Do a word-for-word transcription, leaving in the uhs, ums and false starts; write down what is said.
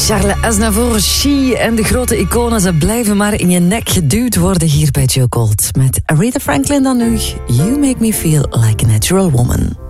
Charles Aznavour, She en de grote iconen, ze blijven maar in je nek geduwd worden hier bij Joe Gold. Met Aretha Franklin dan nu, You Make Me Feel Like a Natural Woman.